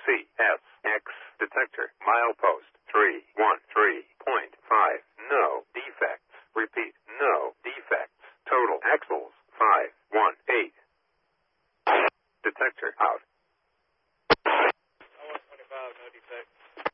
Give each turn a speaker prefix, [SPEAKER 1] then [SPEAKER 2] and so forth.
[SPEAKER 1] CSX detector. Milepost 313.5. No defects. Repeat, no defects. Total axles 518. Detector out.
[SPEAKER 2] 125, no defects.